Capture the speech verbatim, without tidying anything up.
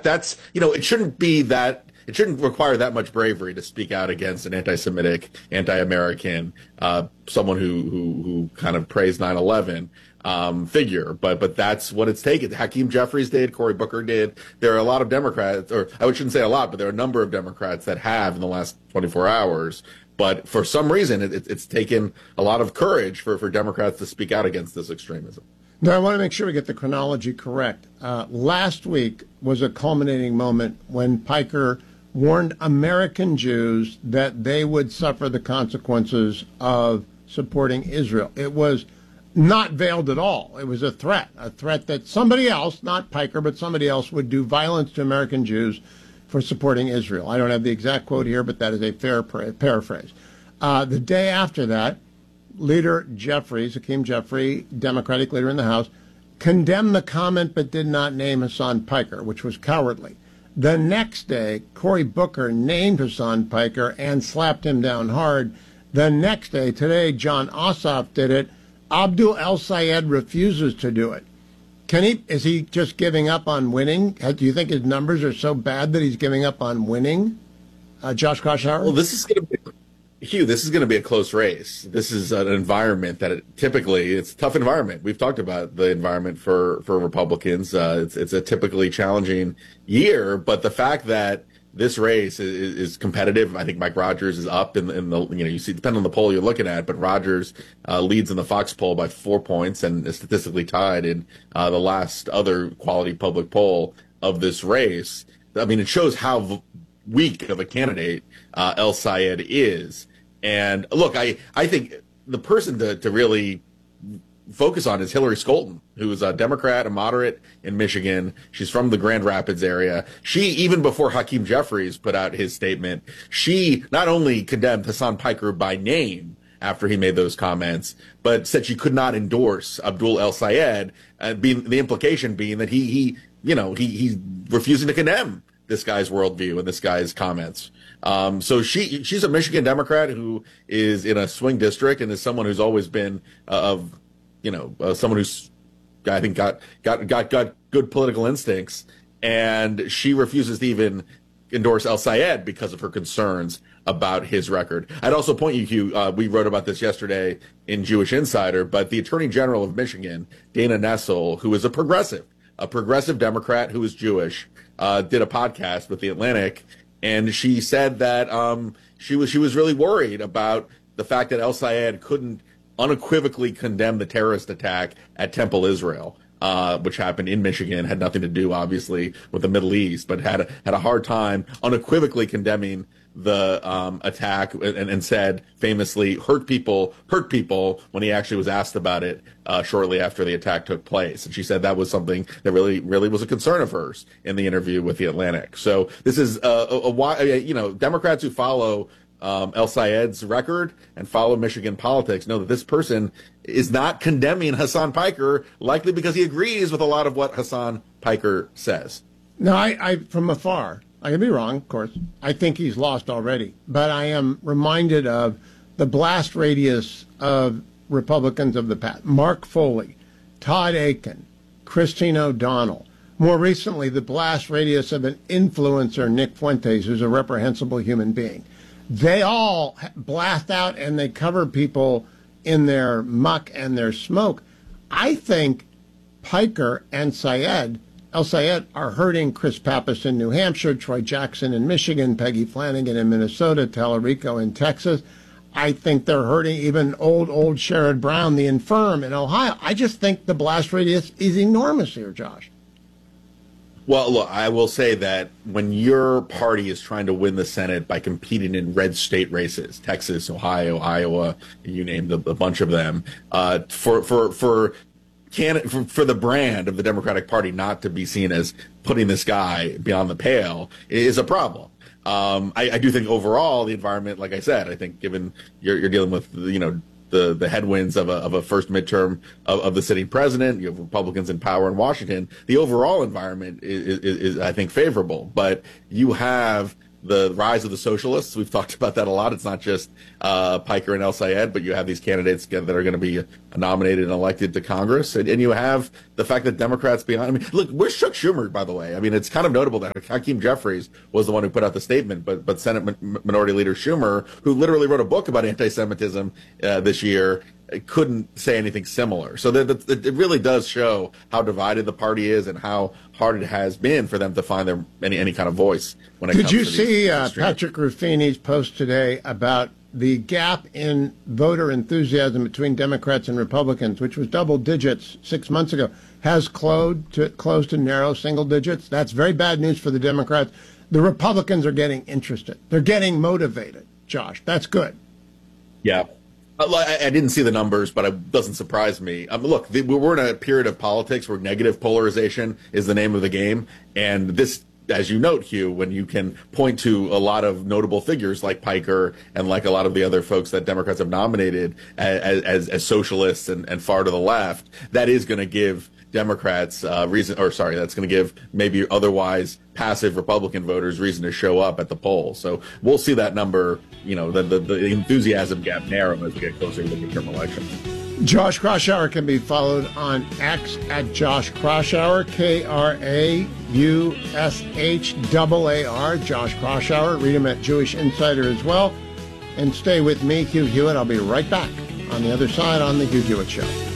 that that's, you know, it shouldn't be that. It shouldn't require that much bravery to speak out against an anti-Semitic, anti-American, uh, someone who, who who kind of praised nine eleven um, figure. But but that's what it's taken. Hakeem Jeffries did. Cory Booker did. There are a lot of Democrats, or I shouldn't say a lot, but there are a number of Democrats that have in the last twenty-four hours. But for some reason, it, it's taken a lot of courage for, for Democrats to speak out against this extremism. Now, I want to make sure we get the chronology correct. Uh, last week was a culminating moment when Piker warned American Jews that they would suffer the consequences of supporting Israel. It was not veiled at all. It was a threat, a threat that somebody else, not Piker, but somebody else would do violence to American Jews for supporting Israel. I don't have the exact quote here, but that is a fair pra- paraphrase. Uh, the day after that, Leader Jeffries, Hakeem Jeffrey, Democratic leader in the House, condemned the comment but did not name Hassan Piker, which was cowardly. The next day, Cory Booker named Hassan Piker and slapped him down hard. The next day, today, John Ossoff did it. Abdul El-Sayed refuses to do it. Can he? Is he just giving up on winning? Do you think his numbers are so bad that he's giving up on winning? Uh, Josh Kraushaar? Well, this is going to be, Hugh, this is going to be a close race. This is an environment that it, typically, it's a tough environment. We've talked about the environment for, for Republicans. Uh, it's, it's a typically challenging year, but the fact that this race is, is competitive, I think Mike Rogers is up in, in the, you know, you see, depending on the poll you're looking at, but Rogers uh, leads in the Fox poll by four points and is statistically tied in uh, the last other quality public poll of this race. I mean, it shows how v- weak of a candidate uh, El-Sayed is. And look, I, I think the person to, to really focus on is Hillary Scholten, who is a Democrat, a moderate in Michigan. She's from the Grand Rapids area. She, even before Hakeem Jeffries put out his statement, she not only condemned Hassan Piker by name after he made those comments, but said she could not endorse Abdul El-Sayed, uh, being the implication being that he, he you know, he, he's refusing to condemn this guy's worldview and this guy's comments. Um, so she she's a Michigan Democrat who is in a swing district and is someone who's always been uh, of, you know, uh, someone who's, I think, got, got got got good political instincts. And she refuses to even endorse El-Sayed because of her concerns about his record. I'd also point you, Hugh, uh, we wrote about this yesterday in Jewish Insider, but the Attorney General of Michigan, Dana Nessel, who is a progressive, a progressive Democrat who is Jewish, uh, did a podcast with The Atlantic. And she said that um, she was she was really worried about the fact that El-Sayed couldn't unequivocally condemn the terrorist attack at Temple Israel, uh, which happened in Michigan, had nothing to do, obviously, with the Middle East, but had a, had a hard time unequivocally condemning the um, attack and, and said famously hurt people hurt people when he actually was asked about it uh, shortly after the attack took place. And she said that was something that really really was a concern of hers in the interview with The Atlantic. So this is a, a, a you know, Democrats who follow um, El-Sayed's record and follow Michigan politics know that this person is not condemning Hassan Piker, likely because he agrees with a lot of what Hassan Piker says. No, I, I from afar. I could be wrong, of course. I think he's lost already. But I am reminded of the blast radius of Republicans of the past. Mark Foley, Todd Akin, Christine O'Donnell. More recently, the blast radius of an influencer, Nick Fuentes, who's a reprehensible human being. They all blast out and they cover people in their muck and their smoke. I think Piker and Sayed El-Sayed are hurting Chris Pappas in New Hampshire, Troy Jackson in Michigan, Peggy Flanagan in Minnesota, Tallarico in Texas. I think they're hurting even old, old Sherrod Brown, the infirm in Ohio. I just think the blast radius is enormous here, Josh. Well, look, I will say that when your party is trying to win the Senate by competing in red state races, Texas, Ohio, Iowa, you named a, a bunch of them, uh, for, for, for, Can, for, for the brand of the Democratic Party not to be seen as putting this guy beyond the pale is a problem. Um, I, I do think overall the environment, like I said, I think given you're, you're dealing with, you know, the, the headwinds of a, of a first midterm of, of the sitting president, you have Republicans in power in Washington, the overall environment is, is, is I think, favorable. But you have the rise of the socialists. We've talked about that a lot. It's not just uh, Piker and El Sayed, but you have these candidates that are going to be nominated and elected to Congress. And, and you have the fact that Democrats behind. I mean, look, where's Chuck Schumer, by the way? I mean, it's kind of notable that Hakeem Jeffries was the one who put out the statement, but but Senate Min- Minority Leader Schumer, who literally wrote a book about anti-Semitism uh, this year, couldn't say anything similar. So that, that, it really does show how divided the party is and how hard it has been for them to find their any any kind of voice when it Did comes you to see these uh, extremes. Patrick Ruffini's post today about the gap in voter enthusiasm between Democrats and Republicans, which was double digits six months ago, has closed to, closed to narrow single digits? That's very bad news for the Democrats. The Republicans are getting interested. They're getting motivated, Josh. That's good. Yeah. I, I didn't see the numbers, but it doesn't surprise me. Um, look, the, we're in a period of politics where negative polarization is the name of the game. And this, as you note, Hugh, when you can point to a lot of notable figures like Piker and like a lot of the other folks that Democrats have nominated as, as, as socialists and, and far to the left, that is going to give Democrats uh, reason, or sorry, that's going to give maybe otherwise passive Republican voters reason to show up at the polls. So we'll see that number, you know, the, the, the enthusiasm gap narrow as we get closer to the midterm election. Josh Kraushaar can be followed on X at Josh Kraushaar, K R A U S H A A R, Josh Kraushaar. Read him at Jewish Insider as well. And stay with me, Hugh Hewitt. I'll be right back on the other side on The Hugh Hewitt Show.